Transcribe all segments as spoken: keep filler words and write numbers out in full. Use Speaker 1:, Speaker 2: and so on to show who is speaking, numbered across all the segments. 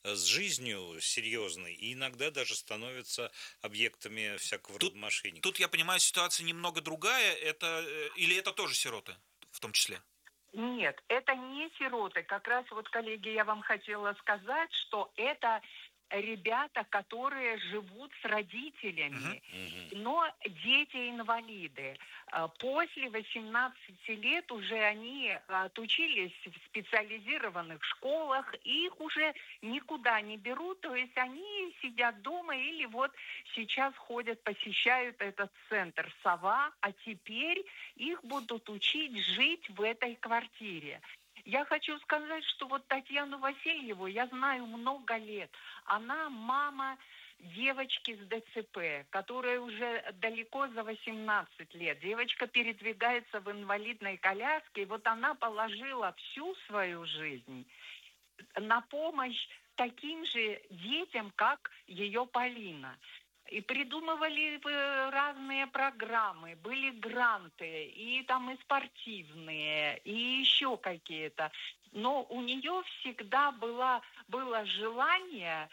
Speaker 1: с жизнью серьезной и иногда даже становятся объектами всякого
Speaker 2: Тут,
Speaker 1: рода мошенников.
Speaker 2: тут, я понимаю, ситуация немного другая, это, или это тоже сироты в том числе?
Speaker 3: Нет, это не сироты. Как раз вот, коллеги, я вам хотела сказать, что это ребята, которые живут с родителями,
Speaker 1: Мгм.
Speaker 3: но дети-инвалиды. А После восемнадцати лет уже они отучились в специализированных школах, и их уже никуда не берут, то есть они сидят дома или вот сейчас ходят, посещают этот центр «Сова», а теперь их будут учить жить в этой квартире. Я хочу сказать, что вот Татьяну Васильеву я знаю много лет. Она мама девочки с ДЦП, которая уже далеко за восемнадцать лет. Девочка передвигается в инвалидной коляске, и вот она положила всю свою жизнь на помощь таким же детям, как ее Полина. И придумывали э, разные программы, были гранты, и там и спортивные, и еще какие-то. Но у нее всегда было, было желание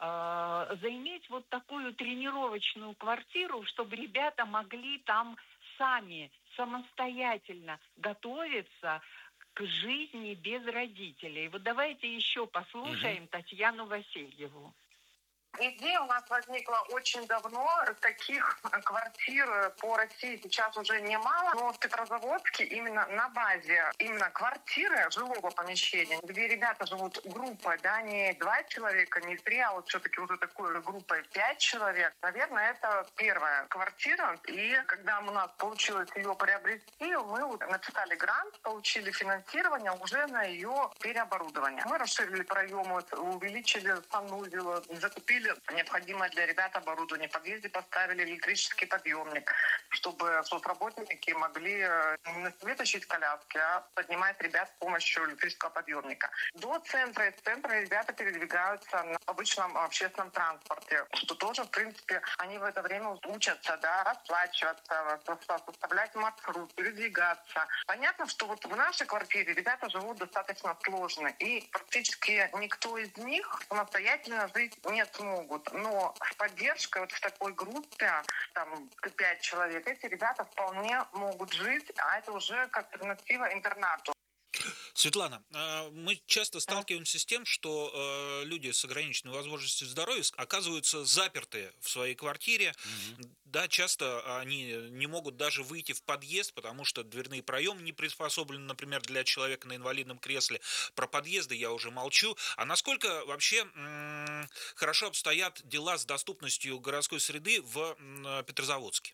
Speaker 3: э, заиметь вот такую тренировочную квартиру, чтобы ребята могли там сами, самостоятельно готовиться к жизни без родителей. Вот давайте еще послушаем
Speaker 1: Мгм.
Speaker 3: Татьяну Васильеву.
Speaker 4: Идея у нас возникла очень давно. Таких квартир по России сейчас уже немало, но в Петрозаводске именно на базе именно квартиры жилого помещения, где ребята живут группой, да, не два человека, не три, а вот все-таки уже такой группой пять человек. Наверное, это первая квартира. И когда у нас получилось ее приобрести, мы вот написали грант, получили финансирование уже на ее переоборудование. Мы расширили проемы, увеличили санузел, закупили необходимое для ребят оборудование. В подъезде поставили электрический подъемник, чтобы соцработники могли не вытащить коляски, а поднимать ребят с помощью электрического подъемника. До центра, из центра ребята передвигаются на обычном общественном транспорте, что тоже, в принципе, они в это время учатся, да, расплачиваться, составлять маршрут, передвигаться. Понятно, что вот в нашей квартире ребята живут достаточно сложно, и практически никто из них самостоятельно жить не смогут. Но с поддержкой вот в такой группе, там, пять человек, эти ребята вполне могут жить, а это уже как альтернатива интернату.
Speaker 2: Светлана, мы часто сталкиваемся с тем, что люди с ограниченной возможностью здоровья оказываются заперты в своей квартире.
Speaker 1: Мгм.
Speaker 2: Да, часто они не могут даже выйти в подъезд, потому что дверные проемы не приспособлены, например, для человека на инвалидном кресле. Про подъезды я уже молчу. А насколько вообще м- хорошо обстоят дела с доступностью городской среды в м, Петрозаводске?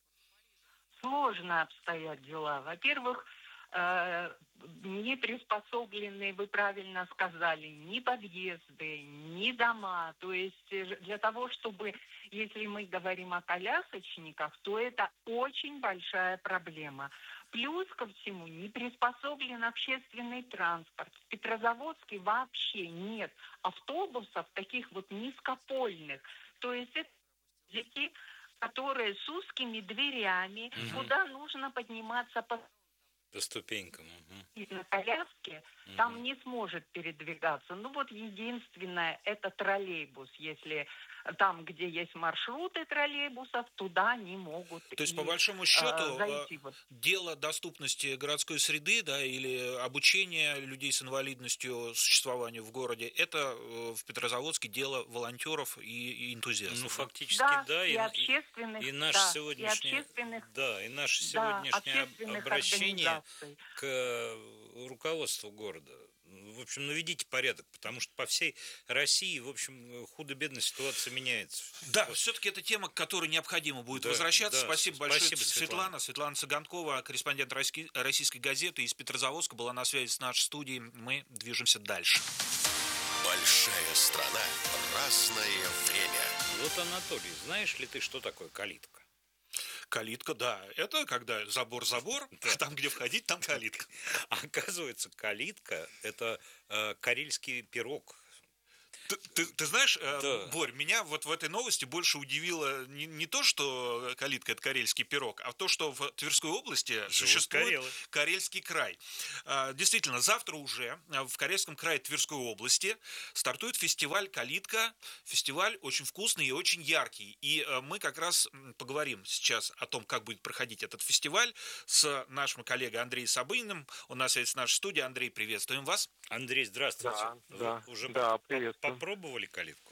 Speaker 3: Сложно обстоят дела. Во-первых, э, не приспособлены, вы правильно сказали, ни подъезды, ни дома. То есть э, для того, чтобы, если мы говорим о колясочниках, то это очень большая проблема. Плюс ко всему не приспособлен общественный транспорт. В Петрозаводске вообще нет автобусов таких вот низкопольных. То есть это дети, которые с узкими дверями,
Speaker 1: Мгм.
Speaker 3: куда нужно подниматься по
Speaker 1: По ступенькам. Мгм.
Speaker 3: на коляске,
Speaker 1: Мгм.
Speaker 3: там не сможет передвигаться. Ну вот единственное, это троллейбус. Если там, где есть маршруты троллейбусов, туда они могут
Speaker 2: То есть,
Speaker 3: и
Speaker 2: по большому
Speaker 3: э,
Speaker 2: счету,
Speaker 3: зайти. Вот.
Speaker 2: дело доступности городской среды, да, или обучения людей с инвалидностью существованию в городе, это в Петрозаводске дело волонтеров и, и энтузиастов.
Speaker 1: Ну,
Speaker 2: Да?
Speaker 1: фактически,
Speaker 3: Да,
Speaker 1: да,
Speaker 3: и
Speaker 1: и,
Speaker 3: общественных,
Speaker 1: и наше
Speaker 3: да, и
Speaker 1: сегодняшнее,
Speaker 3: общественных,
Speaker 1: да, и наше
Speaker 3: да,
Speaker 1: сегодняшнее об-
Speaker 3: общественных
Speaker 1: обращение
Speaker 3: организаций.
Speaker 1: к руководству города. В общем, наведите порядок, потому что по всей России, в общем, худо-бедно ситуация меняется.
Speaker 2: Да, все-таки это тема, к которой необходимо будет
Speaker 1: Да,
Speaker 2: возвращаться.
Speaker 1: да,
Speaker 2: Спасибо большое,
Speaker 1: спасибо,
Speaker 2: Светлана.
Speaker 1: Светлана.
Speaker 2: Светлана Цыганкова, корреспондент российской, российской газеты из Петрозаводска, была на связи с нашей студией. Мы движемся дальше.
Speaker 5: Большая страна, разное время.
Speaker 1: Вот, Анатолий, знаешь ли ты, что такое калитка?
Speaker 2: Калитка, да. Это когда забор-забор,
Speaker 1: Да.
Speaker 2: там, где входить, там калитка.
Speaker 1: А оказывается, калитка – это э, карельский пирог.
Speaker 2: Ты, ты, ты знаешь,
Speaker 1: Да.
Speaker 2: Борь, меня вот в этой новости больше удивило не, не то, что калитка – это карельский пирог, а то, что в Тверской области
Speaker 1: Живут
Speaker 2: существует
Speaker 1: карелы.
Speaker 2: Карельский край. Действительно, завтра уже в Карельском крае Тверской области стартует фестиваль «Калитка». Фестиваль очень вкусный и очень яркий. И мы как раз поговорим сейчас о том, как будет проходить этот фестиваль с нашим коллегой Андреем Сабыниным. У нас есть в нашей студии. Андрей, приветствуем вас.
Speaker 1: Андрей, здравствуйте.
Speaker 6: Да,
Speaker 1: Вы
Speaker 6: да,
Speaker 1: уже
Speaker 6: да,
Speaker 1: по-
Speaker 6: приветствую.
Speaker 1: попробовали калитку?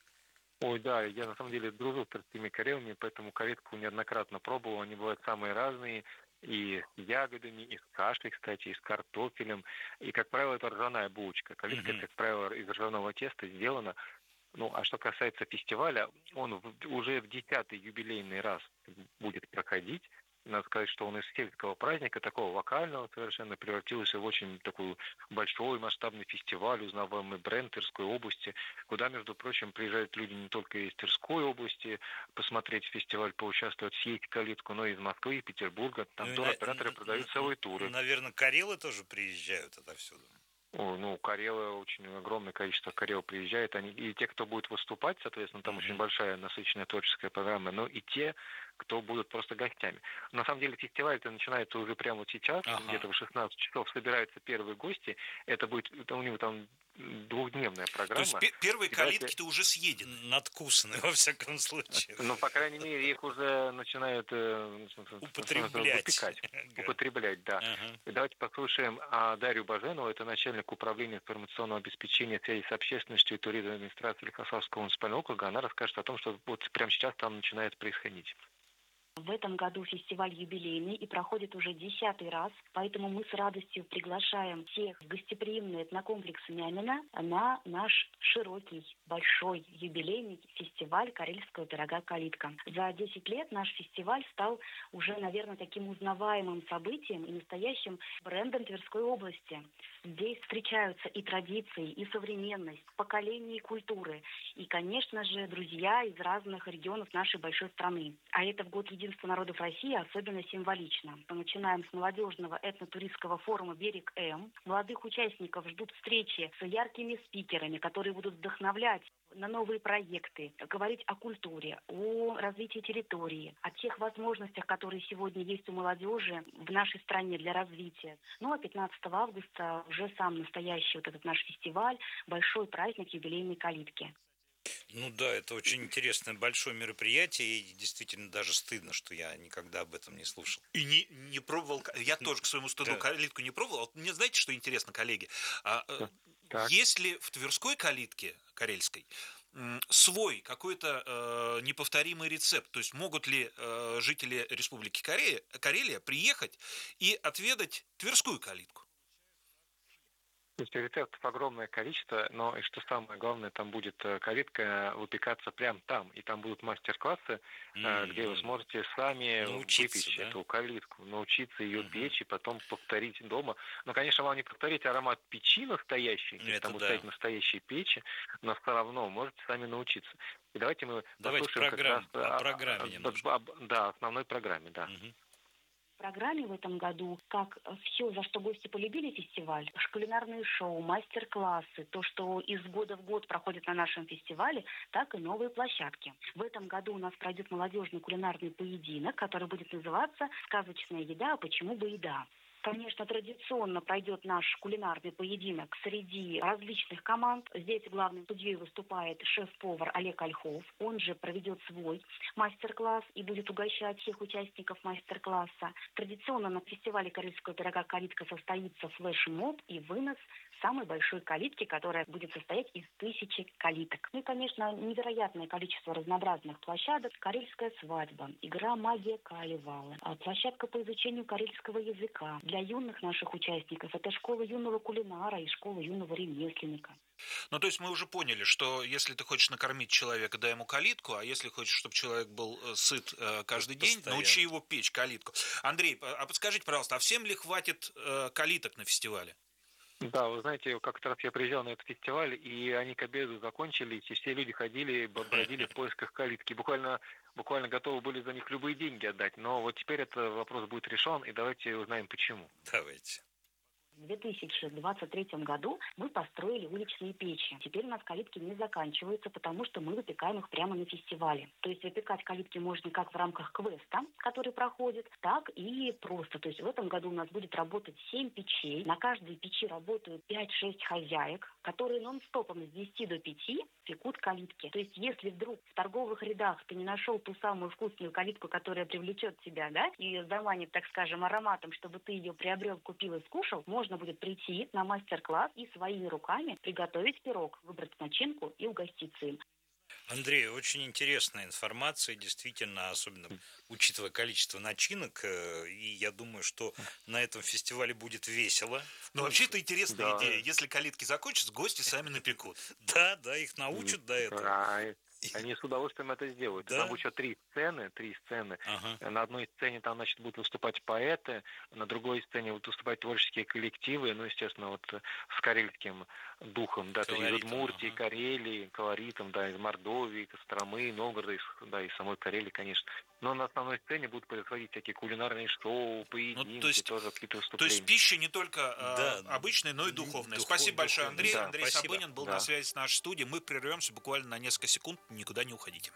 Speaker 6: Ой, да, я на самом деле дружу с тверскими карелами, поэтому калитку неоднократно пробовал. Они бывают самые разные, и с ягодами, и с кашей, кстати, и с картофелем. И, как правило, это ржаная булочка. Калитка,
Speaker 1: Мгм.
Speaker 6: это, как правило, из ржаного теста сделана. Ну, а что касается фестиваля, он в- уже в десятый юбилейный раз будет проходить. Надо сказать, что он из сельского праздника, такого локального совершенно, превратился в очень такой большой масштабный фестиваль, узнаваемый бренд Тверской области, куда, между прочим, приезжают люди не только из Тверской области посмотреть фестиваль, поучаствовать, съесть калитку, но и из Москвы, и Петербурга. Там
Speaker 1: Ну и
Speaker 6: туроператоры
Speaker 1: на-
Speaker 6: продают
Speaker 1: н-
Speaker 6: целые туры.
Speaker 1: Наверное, карелы тоже приезжают отовсюду.
Speaker 6: О, ну, карелы, очень огромное количество карел приезжает. Они, и те, кто будет выступать, соответственно, там
Speaker 1: Мгм.
Speaker 6: очень большая насыщенная творческая программа, но и те, кто будут просто гостями. На самом деле фестиваль-то начинается уже прямо вот сейчас,
Speaker 1: Ага.
Speaker 6: где-то в шестнадцать часов собираются первые гости. Это будет, это у него там двухдневная
Speaker 2: То
Speaker 6: программа.
Speaker 2: есть пе- первые
Speaker 6: И давайте-
Speaker 2: калитки-то уже съедены.
Speaker 1: Надкусаны, во всяком случае.
Speaker 6: Ну, по крайней мере, их уже начинают э,
Speaker 1: Употреблять.
Speaker 6: выпекать.
Speaker 1: Ага.
Speaker 6: Употреблять, да.
Speaker 1: Ага.
Speaker 6: И давайте послушаем а, Дарью Баженову, это начальник управления информационного обеспечения связи с общественностью и туризма администрации Лихославского муниципального округа. Она расскажет о том, что вот прямо сейчас там начинает происходить.
Speaker 7: В этом году фестиваль юбилейный и проходит уже десятый раз, поэтому мы с радостью приглашаем всех в гостеприимный этнокомплекс Мямино на наш широкий, большой юбилейный фестиваль карельского пирога «Калитка». За десять лет наш фестиваль стал уже, наверное, таким узнаваемым событием и настоящим брендом Тверской области. Здесь встречаются и традиции, и современность, поколения и культуры, и, конечно же, друзья из разных регионов нашей большой страны. А это в год единства народов России особенно символично. Мы начинаем с молодежного этнотуристского форума «Берег-М». Молодых участников ждут встречи с яркими спикерами, которые будут вдохновлять на новые проекты, говорить о культуре, о развитии территории, о тех возможностях, которые сегодня есть у молодежи в нашей стране для развития. Ну а пятнадцатого августа уже сам настоящий вот этот наш фестиваль, большой праздник юбилейной калитки.
Speaker 1: Ну да, это очень интересное большое мероприятие, и действительно даже стыдно, что я никогда об этом не слушал.
Speaker 2: И не, не пробовал, я тоже к своему стыду
Speaker 1: Да.
Speaker 2: калитку не пробовал. Вот мне знаете, что интересно, коллеги? А, э,
Speaker 6: Так.
Speaker 2: Есть ли в Тверской калитке, карельской, м, свой какой-то э, неповторимый рецепт? То есть могут ли э, жители Республики Корея, Карелия приехать и отведать Тверскую калитку?
Speaker 6: То есть рецептов огромное количество, но и что самое главное, там будет э, калитка выпекаться прямо там, и там будут мастер-классы, э, где вы
Speaker 1: М,
Speaker 6: сможете сами
Speaker 1: Научиться,
Speaker 6: выпечь
Speaker 1: да?
Speaker 6: эту калитку, научиться ее
Speaker 1: Мгм.
Speaker 6: печь и потом повторить дома. Но, конечно, вам не повторить аромат печи настоящей, то есть
Speaker 1: Это
Speaker 6: там будут
Speaker 1: да.
Speaker 6: стоять настоящие печи, но все равно можете сами научиться. И давайте мы
Speaker 1: Давайте
Speaker 6: послушаем
Speaker 1: программ-
Speaker 6: как раз
Speaker 1: о
Speaker 6: а,
Speaker 1: программе
Speaker 6: а,
Speaker 1: немножко.
Speaker 6: об- да, основной программе, да.
Speaker 1: Мгм.
Speaker 7: В программе в этом году, как все, за что гости полюбили фестиваль, кулинарные шоу, мастер-классы, то, что из года в год проходит на нашем фестивале, так и новые площадки. В этом году у нас пройдет молодежный кулинарный поединок, который будет называться «Сказочная еда, а почему бы еда?». Конечно, традиционно пройдет наш кулинарный поединок среди различных команд. Здесь главным судьей выступает шеф-повар Олег Ольхов. Он же проведет свой мастер-класс и будет угощать всех участников мастер-класса. Традиционно на фестивале карельского пирога «Калитка» состоится флешмоб и вынос самой большой калитки, которая будет состоять из тысячи калиток. Ну и, конечно, невероятное количество разнообразных площадок. Карельская свадьба, игра «Магия Калевала», а площадка по изучению карельского языка. Для юных наших участников это школа юного кулинара и школа юного ремесленника.
Speaker 2: Ну, то есть мы уже поняли, что если ты хочешь накормить человека, дай ему калитку, а если хочешь, чтобы человек был э, сыт э, каждый день,
Speaker 1: Постоянно.
Speaker 2: научи его печь калитку. Андрей, а а подскажите, пожалуйста, а всем ли хватит э, калиток на фестивале?
Speaker 6: Да, вы знаете, как-то раз я приезжал на этот фестиваль, и они к обеду закончились, и все люди ходили, б- бродили в поисках калитки. Буквально, буквально готовы были за них любые деньги отдать. Но вот теперь этот вопрос будет решен, и давайте узнаем почему.
Speaker 1: Давайте.
Speaker 7: В две тысячи двадцать третьем году мы построили уличные печи. Теперь у нас калитки не заканчиваются, потому что мы выпекаем их прямо на фестивале. То есть выпекать калитки можно как в рамках квеста, который проходит, так и просто. То есть в этом году у нас будет работать семь печей. На каждой печи работают пять-шесть хозяек, которые нон-стопом с десяти до пяти пекут калитки. То есть если вдруг в торговых рядах ты не нашел ту самую вкусную калитку, которая привлечет тебя, да, и заманит, так скажем, ароматом, чтобы ты ее приобрел, купил и скушал, можно будет прийти на мастер-класс и своими руками приготовить пирог, выбрать начинку и угоститься им.
Speaker 1: Андрей, очень интересная информация, действительно, особенно учитывая количество начинок, и я думаю, что на этом фестивале будет весело.
Speaker 2: Ну, вообще, это интересная
Speaker 6: Да.
Speaker 2: идея. Если калитки закончатся, гости сами напекут.
Speaker 1: Да, да, их научат до этого.
Speaker 6: А, Они с удовольствием это сделают.
Speaker 1: Да?
Speaker 6: Там будет еще три сцены, три сцены.
Speaker 1: Ага.
Speaker 6: На одной сцене там, значит, будут выступать поэты, на другой сцене будут выступать творческие коллективы, ну, естественно, вот э, с карельским духом, да, то есть из
Speaker 1: Колоритом,
Speaker 6: Удмуртии,
Speaker 1: ага.
Speaker 6: Карелии, колоритом, да, из Мордовии, Костромы, Новгорода, из, да, из самой Карелии, конечно. Но на основной сцене будут происходить всякие кулинарные шоу, поединки,
Speaker 2: то есть-
Speaker 6: тоже какие-то
Speaker 2: То
Speaker 6: выступления.
Speaker 2: есть пища не только э,
Speaker 1: Да.
Speaker 2: обычная, но и духовная.
Speaker 1: Духов-
Speaker 2: Спасибо большое,
Speaker 1: духовная.
Speaker 2: Андрей.
Speaker 6: Да,
Speaker 2: Андрей
Speaker 1: спасибо.
Speaker 2: Сабынин был
Speaker 6: Да.
Speaker 2: на связи с нашей студией. Мы прервемся буквально на несколько секунд. Никуда не уходите.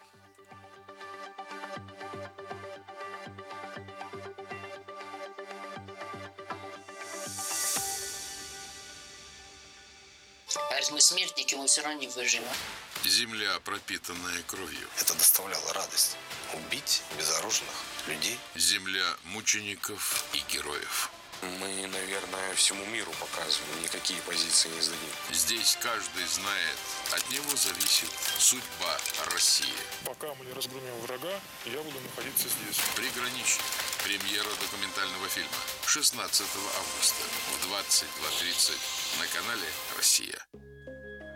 Speaker 8: А если мы смертники, мы все равно не выживем.
Speaker 5: Земля, пропитанная кровью.
Speaker 9: Это доставляло радость. Убить безоружных людей.
Speaker 5: Земля мучеников и героев.
Speaker 9: Мы, наверное, всему миру показываем, никакие позиции не сдадим.
Speaker 5: Здесь каждый знает, от него зависит судьба России.
Speaker 10: Пока мы не разгромим врага, я буду находиться здесь.
Speaker 5: Приграничник. Премьера документального фильма шестнадцатого августа в двадцать два тридцать на канале «Россия».